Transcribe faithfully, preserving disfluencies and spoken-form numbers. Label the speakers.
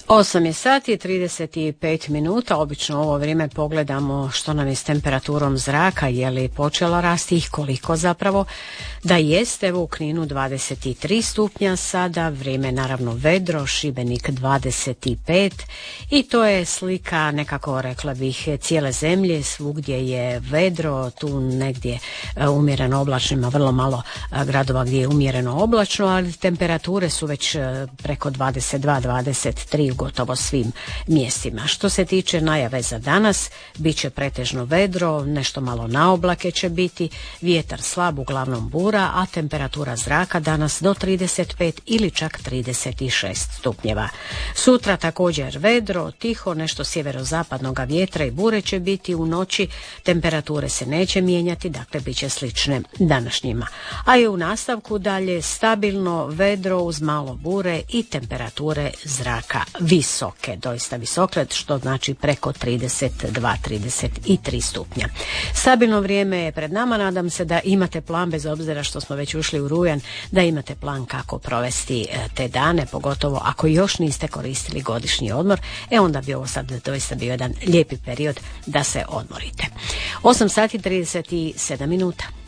Speaker 1: osam je sati i trideset pet minuta. Obično u ovo vrijeme pogledamo što nam je s temperaturom zraka, je li počela rasti i koliko zapravo. Da jeste, evo u Kninu dvadeset tri stupnja sada, vrijeme naravno vedro, Šibenik dvadeset pet i to je slika nekako rekla bih cijele zemlje, svugdje je vedro, tu negdje umjereno oblačno, ima vrlo malo gradova gdje je umjereno oblačno, ali temperature su već preko dvadeset dva dvadeset tri u gotovo svim mjestima. Što se tiče najave za danas, bit će pretežno vedro, nešto malo na oblake će biti, vjetar slab, uglavnom bura, a temperatura zraka danas do trideset pet ili čak trideset šest stupnjeva. Sutra također vedro, tiho, nešto sjeverozapadnog vjetra i bure će biti u noći, temperature se neće mijenjati, dakle bit će slične današnjima. A i u nastavku dalje stabilno vedro uz malo bure i temperature zraka visoke, doista visoke, što znači preko trideset dva trideset tri stupnja. Stabilno vrijeme je pred nama, nadam se da imate plan, bez obzira što smo već ušli u rujan, da imate plan kako provesti te dane, pogotovo ako još niste koristili godišnji odmor, e onda bi ovo sad doista bio jedan lijepi period da se odmorite. osam sati trideset sedam minuta.